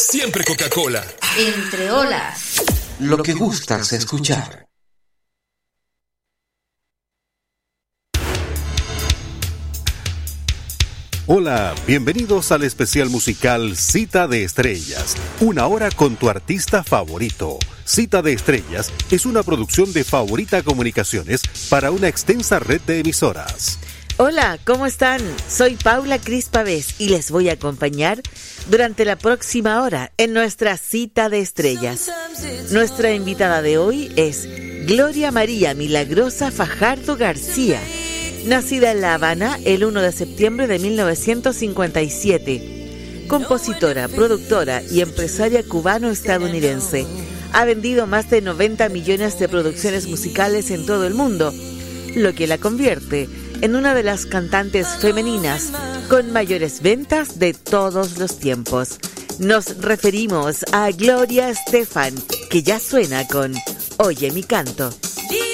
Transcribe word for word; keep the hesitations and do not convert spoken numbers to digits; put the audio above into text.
siempre Coca-Cola. Entre olas. Lo que gustas escuchar. Hola, bienvenidos al especial musical Cita de Estrellas, una hora con tu artista favorito. Cita de Estrellas es una producción de Favorita Comunicaciones para una extensa red de emisoras. Hola, ¿cómo están? Soy Paula Cris Pavés y les voy a acompañar durante la próxima hora en nuestra Cita de Estrellas. Nuestra invitada de hoy es Gloria María Milagrosa Fajardo García. Nacida en La Habana el primero de septiembre de mil novecientos cincuenta y siete, compositora, productora y empresaria cubano-estadounidense, ha vendido más de noventa millones de producciones musicales en todo el mundo, lo que la convierte en una de las cantantes femeninas con mayores ventas de todos los tiempos. Nos referimos a Gloria Estefan, que ya suena con Oye mi canto.